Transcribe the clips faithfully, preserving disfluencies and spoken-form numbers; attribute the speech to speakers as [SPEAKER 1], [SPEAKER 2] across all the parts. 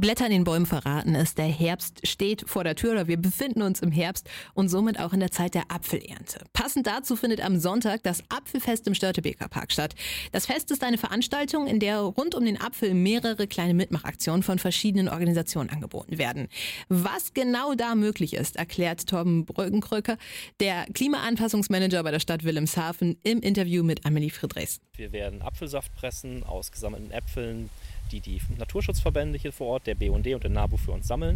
[SPEAKER 1] Blätter in den Bäumen verraten es, der Herbst steht vor der Tür oder wir befinden uns im Herbst und somit auch in der Zeit der Apfelernte. Passend dazu findet am Sonntag das Apfelfest im Störtebeker Park statt. Das Fest ist eine Veranstaltung, in der rund um den Apfel mehrere kleine Mitmachaktionen von verschiedenen Organisationen angeboten werden. Was genau da möglich ist, erklärt Torben Bröckenkröker, der Klimaanpassungsmanager bei der Stadt Wilhelmshaven, im Interview mit Amelie Friedrichs.
[SPEAKER 2] Wir werden Apfelsaft pressen aus gesammelten Äpfeln, die die Naturschutzverbände hier vor Ort, der B und D und der NABU für uns sammeln.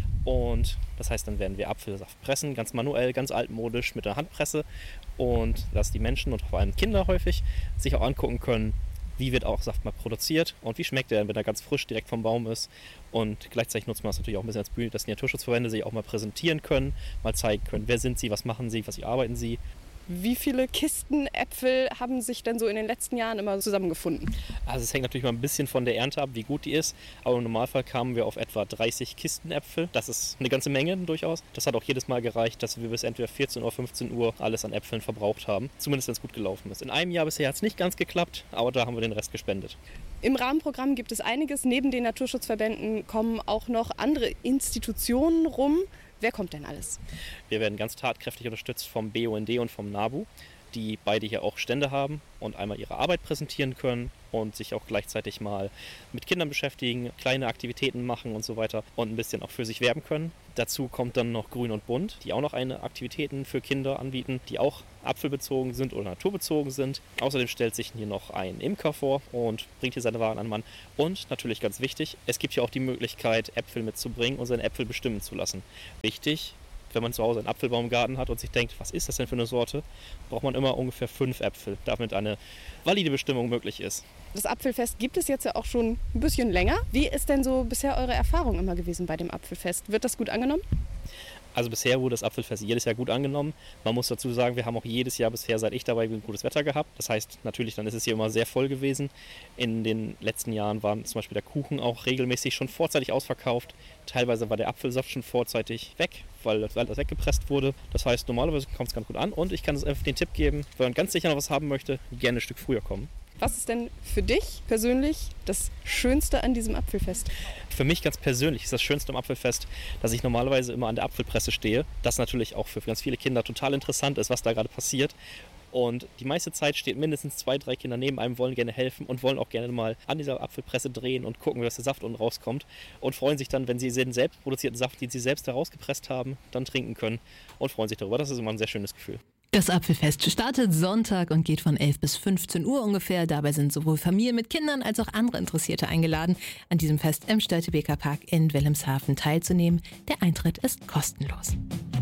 [SPEAKER 2] Und das heißt, dann werden wir Apfelsaft pressen, ganz manuell, ganz altmodisch mit der Handpresse. Und dass die Menschen und vor allem Kinder häufig sich auch angucken können, wie wird auch Saft mal produziert und wie schmeckt der, wenn er ganz frisch direkt vom Baum ist. Und gleichzeitig nutzt man das natürlich auch ein bisschen als Bühne, dass die Naturschutzverbände sich auch mal präsentieren können, mal zeigen können, wer sind sie, was machen sie, was arbeiten sie.
[SPEAKER 3] Wie viele Kisten Äpfel haben sich denn so in den letzten Jahren immer zusammengefunden?
[SPEAKER 2] Also es hängt natürlich mal ein bisschen von der Ernte ab, wie gut die ist. Aber im Normalfall kamen wir auf etwa dreißig Kisten Äpfel. Das ist eine ganze Menge durchaus. Das hat auch jedes Mal gereicht, dass wir bis entweder vierzehn oder fünfzehn Uhr alles an Äpfeln verbraucht haben. Zumindest wenn es gut gelaufen ist. In einem Jahr bisher hat es nicht ganz geklappt, aber da haben wir den Rest gespendet.
[SPEAKER 3] Im Rahmenprogramm gibt es einiges. Neben den Naturschutzverbänden kommen auch noch andere Institutionen rum. Wer kommt denn alles?
[SPEAKER 2] Wir werden ganz tatkräftig unterstützt vom B U N D und vom NABU, die beide hier auch Stände haben und einmal ihre Arbeit präsentieren können und sich auch gleichzeitig mal mit Kindern beschäftigen, kleine Aktivitäten machen und so weiter und ein bisschen auch für sich werben können. Dazu kommt dann noch Grün und Bunt, die auch noch eine Aktivitäten für Kinder anbieten, die auch apfelbezogen sind oder naturbezogen sind. Außerdem stellt sich hier noch ein Imker vor und bringt hier seine Waren an den Mann. Und natürlich ganz wichtig, es gibt hier auch die Möglichkeit, Äpfel mitzubringen und seine Äpfel bestimmen zu lassen. Wichtig, wenn man zu Hause einen Apfelbaumgarten hat und sich denkt, was ist das denn für eine Sorte, braucht man immer ungefähr fünf Äpfel, damit eine valide Bestimmung möglich ist.
[SPEAKER 3] Das Apfelfest gibt es jetzt ja auch schon ein bisschen länger. Wie ist denn so bisher eure Erfahrung immer gewesen bei dem Apfelfest? Wird das gut angenommen?
[SPEAKER 2] Also bisher wurde das Apfelfest jedes Jahr gut angenommen. Man muss dazu sagen, wir haben auch jedes Jahr bisher, seit ich dabei bin, gutes Wetter gehabt. Das heißt, natürlich, dann ist es hier immer sehr voll gewesen. In den letzten Jahren war zum Beispiel der Kuchen auch regelmäßig schon vorzeitig ausverkauft. Teilweise war der Apfelsaft schon vorzeitig weg, weil das alles weggepresst wurde. Das heißt, normalerweise kommt es ganz gut an. Und ich kann es einfach den Tipp geben, wenn man ganz sicher noch was haben möchte, gerne ein Stück früher kommen.
[SPEAKER 3] Was ist denn für dich persönlich das Schönste an diesem Apfelfest?
[SPEAKER 2] Für mich ganz persönlich ist das Schönste am Apfelfest, dass ich normalerweise immer an der Apfelpresse stehe. Das natürlich auch für ganz viele Kinder total interessant ist, was da gerade passiert. Und die meiste Zeit steht mindestens zwei, drei Kinder neben einem, wollen gerne helfen und wollen auch gerne mal an dieser Apfelpresse drehen und gucken, was der Saft unten rauskommt. Und freuen sich dann, wenn sie den selbst produzierten Saft, den sie selbst herausgepresst haben, dann trinken können und freuen sich darüber. Das ist immer ein sehr schönes Gefühl.
[SPEAKER 1] Das Apfelfest startet Sonntag und geht von elf bis fünfzehn Uhr ungefähr. Dabei sind sowohl Familien mit Kindern als auch andere Interessierte eingeladen, an diesem Fest im Störtebeker Park in Wilhelmshaven teilzunehmen. Der Eintritt ist kostenlos.